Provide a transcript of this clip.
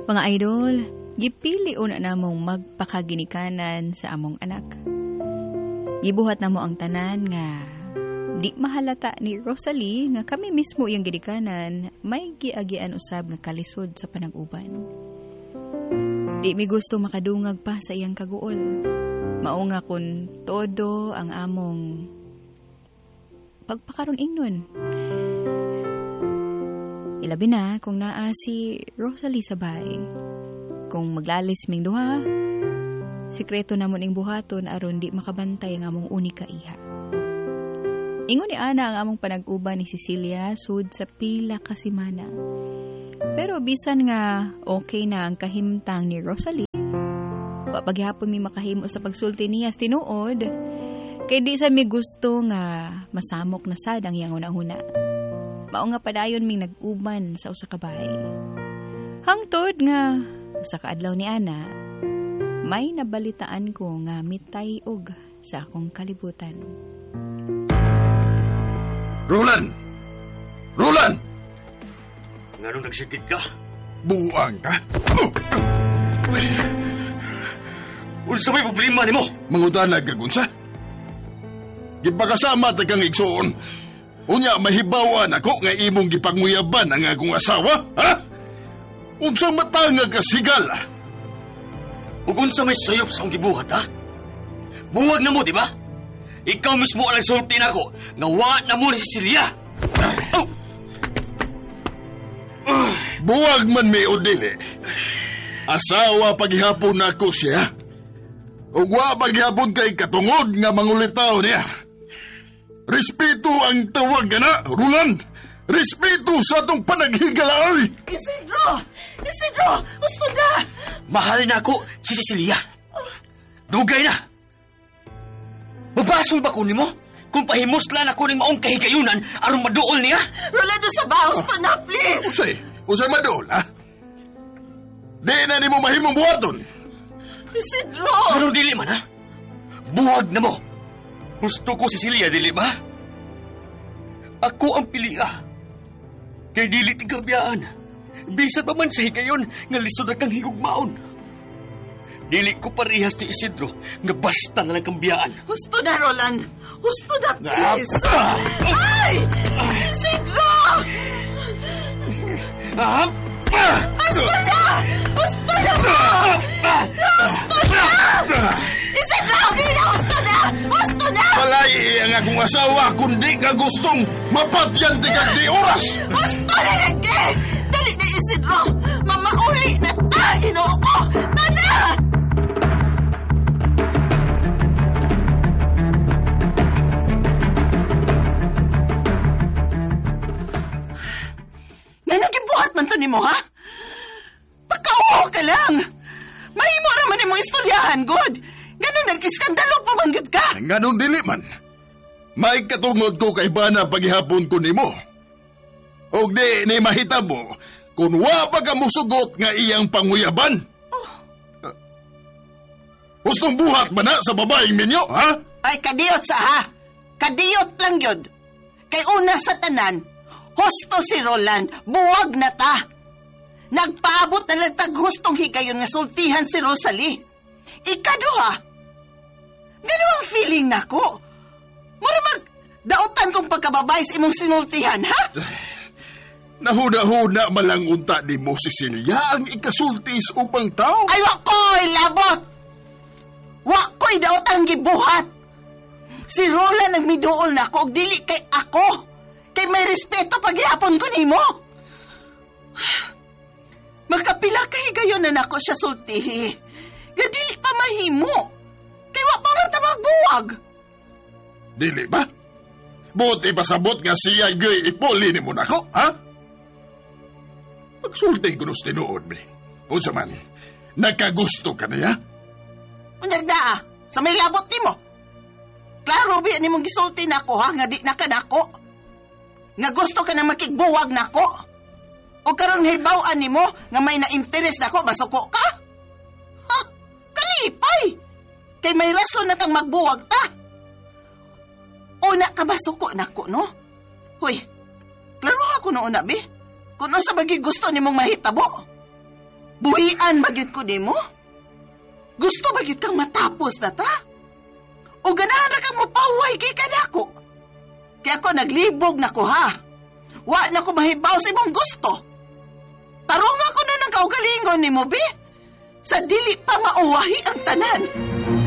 Mga idol, gipili una namong magpakaginikanan sa among anak. Gibuhat namo ang tanan nga di mahalata ni Rosalie nga kami mismo yung gidikanan may giagian usab nga kalisod sa panag-uban. Di mi gusto makadungag pa sa iyang kaguol. Mao nga kun todo ang among pagpakaron ingnon. Ilabi na kung naa si Rosalie sa bahay. Kung maglalis ming duha, sikreto namon ing buhaton aron di makabantay ang among unika iha. Ingon ni Ana ang among panag-uban ni Cecilia sud sa pila ka semana. Pero bisan nga okay na ang kahimtang ni Rosalie, papaghapon mi makahimo sa pagsulti niya sa tinuod, kay di sa mi gusto nga masamok na sad ang iyang una-una. Mao nga padayon ming nag-uban sa usa ka bahay. Hangtod nga usa ka adlaw ni Ana, may nabalitaan ko nga mitay-og sa akong kalibutan. Roland! Roland! Nga nung nagsikid ka? Buang ka? Unsa may problema ni mo? Mangutanag ka kunsa? Gipakasama ta kang igsuon. Unya mahibawan ako nga imong gipanguyaban ang akong asawa, ha? Unsa matanga ka sigal? Ug unsa may sayop sa akong gibuhat, ha? Buwag na mo, di ba? Ikaw mismo ang nagsulti nako nga wa na mo ni Cecilia. Buwag man may udili. Asawa paghihapon nako siya. Ug wa paghihapon kay katungod nga mangulitaw niya. Respeto ang tawag na, Roland. Respeto sa atong panaghigalay. Isidro! Isidro! Gusto na! Mahal na ako si Cecilia. Dugay na. Mabasol ba ko ni mo? Kung pahimuslan ako ng maong kahigayunan, aron maduol niya? Rolando sa baos to na, please! Usay madol, ha? Di na ni mo mahimong buhaton. Isidro! Pero dili man, ha? Buwag na mo. Gusto ko si Cecilia, dili ba? Ako ang piliha. Kay dili tigabiyaan. Bisat pa man sa higayon, nga lisod na kang higugmaon. Dili ko parehas ti Isidro, nga basta na lang kang biyaan. Gusto na, Roland. Gusto na, please. Ay! Isidro! Gusto na! Gusto na! Gusto na! Isidro! Hindi na gusto na! Gusto na! Palay ang akong asawa kundi ka gustong mapatyan di kag di oras. Gusto na lagi! Dali na, Isidro! Mamauli na ta! Ginoo ko! Tada! Nanagibuhat man to ni mo, ha? Pagkauho ka lang! Mahimo naman ni mo istoryahan, good! Ganun nag-iskandalo pamanggit ka! Ganun dili man. May katungod ko kay Bana paghihapon ko nimo. Og di ni mahitabo kung wa pa ka musugot nga iyang panguyaban. Gustong buhat ba na sa babaeng ninyo, ha? Ay, kadiyot sa ha? Kadiyot lang yun. Kay una sa tanan, husto si Roland, buwag na ta. Nagpaabot na lang taghustong higayon nga sultihan si Rosalie. Ikaduha, gano'n ang feeling nako. Maramag, dautan kong pagkababay sa imong sinultihan, ha? Nahuda-huda malang unta ni mo, Cecilia, ang ikasultis upang tao. Ay, wakoy, labot! Wakoy daotang gibuhat. Si Roland nagmiduol na ako, og dili kay ako. Kay may respeto paghihapon ko nimo. Magkapila kay gayon na nako siya sultihi. Gadili pa mahimo. Kay wa pa man ta magbuwag. Dili ba? Buti pasabot nga siya gay ipuli ni mo nako, ha? Magsulting ko nos tinuod, be. Unsa man, nakagusto ka niya? Unyag na, sa may labot nimo. Klaro biya nimong gisulti nako, ha? Nga di na ka nako. Nga gusto ka na makigbuwag nako. O karon hibaw-an nimo nga may na-interest nako, basuko ka? Ha? Kalipay! Kay may rason na kang magbuwag ta. Una ka basuko nako, no? Hoy, klaro ako no una, be. Kung sa bagi gusto nimong mahitabo. Buhian bagyod ko nimo? Gusto bagyod kang matapos na ta? O ganahan na kang mapaway kay kanako? Kaya ako naglibog na ko ha. Wa na ko mahibaw sa imong gusto. Tarong ako na ng kaugalingon ni mo, be. Sa dili pa mauwahi ang tanan.